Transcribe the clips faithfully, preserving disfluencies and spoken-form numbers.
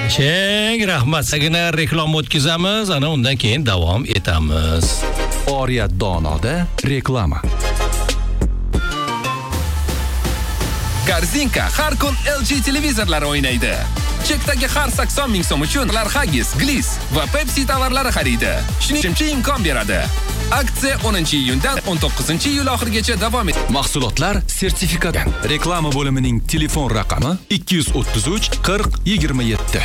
Keng rahmat. Sagina reklama o'tkazamiz, ana undan keyin davom etamiz. Oriyat donoda reklama. Korzinka har kun L G televizorlari o'ynaydi. Chekdagi har sakson ming so'm uchun Hagis, Gliss va Pepsi tovarlari xaridi. Shuning uchun imkon beradi. Aksiya o'ninchi iyundan o'n to'qqizinchi iyul oxirigacha davom etadi. Mahsulotlar sertifikat. Reklama bo'limining telefon raqami ikki yuz o'ttiz uch qirq yigirma yetti.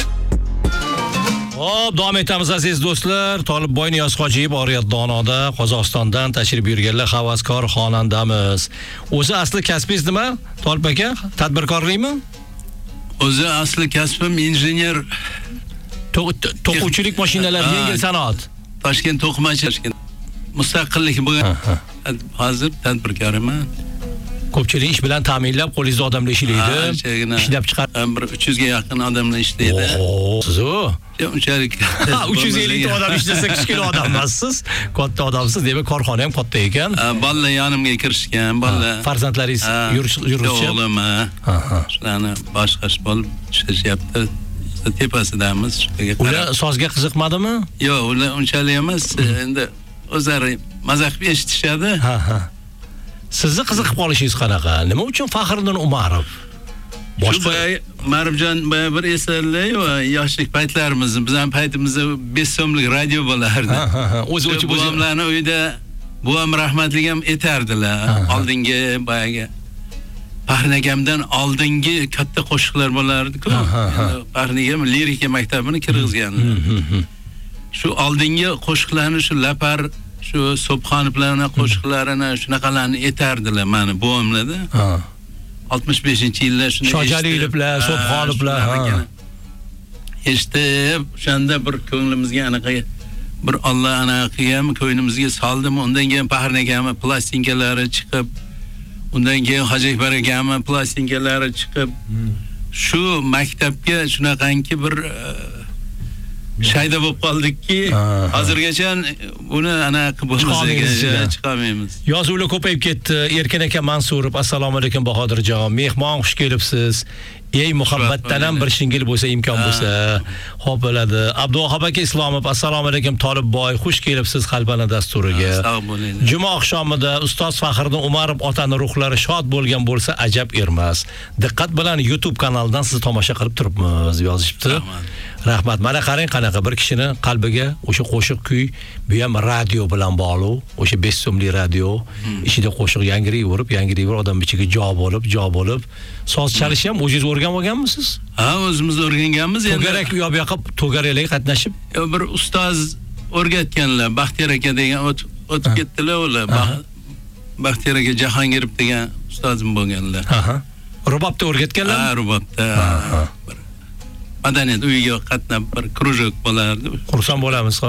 Hop, davom etamiz aziz do'stlar. Tolibboy Niyoz Hojiyev Oriyat donoda Qozog'istondan tashrif buyurganlar havaskor xonandamiz. O'zi asli kasbingiz nima? Tolib aka, tadbirkorlikmi? O'zi asli kasbim injener. To'quvchilik mashinalar, yengil sanoat. Toshkent to'qimachi. Mustaqillik bo'lgan. Hozir tadbirkorman. Ko'pchilik ish bilan ta'minlab, qo'lingizda odamlar ishlaydi. Ishlab chiqar. Bir uch yuzga yaqin odamlar ishlaydi. Siz-u? Unchalik. uch yuz ellik ta odam ishlasa kichkina odam emassiz. Katta odamsiz, demak korxona ham katta ekan. Balla yonimga kirishgan, balla. Farzandlaringiz yurishchi. O'g'lim, ha. Shularni boshqash bo'lib ishlashyapti. Tepasidamiz. Ular sozga qiziqmadimi? Yo'q, ular unchalik emas. Endi o'zlari mazax eshitishadi. Ha, ha. Sizni qiziqib qolishingiz qanaqa? Nima uchun Faxriddin Umarov? Boshqa Maribjon bir eslarlar va yoshlik paytlarimiz, bizning paytimizda besh so'mlik radio bo'lardi. O'zi o'chib buvamlarning uyida buvam rahmatli ham etardilar. Oldingi boyaga Paxnagamdan oldingi katta qo'shiqlar bo'lardi-ku. Paxnagam lirika maktabini kirgizganlar. Shu oldingi qo'shiqlarni shu lapar shu Sobxonovlarning qo'shiqlarini shunaqalarni etardilar meni buvamlarda. oltmish beshinchi yillar shuni Shojaliyevlar, Sobxonovlar eshitib, o'shanda bir ko'nglimizga anaqa bir Alloh anaqa qilgan ko'nglimizga soldimi, undan keyin Paxnagami plastinkalari chiqib, undan keyin Hoji Akbar akami plastinkalari chiqib, shu maktabga shunaqangi bir shayda bo'lib qoldikki, hozirgacha uni anaqa bo'lmasak chiqamaymiz. Yozuvlar ko'payib ketdi. Erkin aka Mansurov, assalomu alaykum Bahodirjon. Mehmon xush kelibsiz. Ey muhabbatdan ham bir shingil bo'lsa, imkon bo'lsa, xo'p bo'ladi. Abduvahhab aka Islomov, assalomu alaykum Tolibboy, xush kelibsiz Qalbana dasturiga. Sog' bo'ling. Juma oqshomida ustoz Faxriddin Umarov otaning ruhlari shod bo'lgan bo'lsa, ajab ermas. Diqqat bilan YouTube kanalidan sizni tomosha qilib turibmiz, yozishibdi. Rahmat. Mana qarang qanaqa bir kishini qalbiga o'sha qo'shiq kuy, bu ham radio bilan bog'liq, o'sha besh so'mlik radio, ichida qo'shiq yangirayverib, yangirayverib odam ichiga jo bo'lib, jo bo'lib, soz chalish ham o'zingiz o'rganib olganmisiz? Ha, o'zimiz o'rganganmiz. To'garak u yoq yoqqa to'garaklarga qatnashib, bir ustoz o'rgatganlar, Baxtiyor aka degan o'tib ketdilar ular. Baxtiyor aka Jahongirov degan ustozim bo'lganlar. Ha. Rubobda o'rgatganlar? Ha, rubobda. Madaniyat uyiga qatnab bir krujok bo'lardi. Xursand bo'lamiz.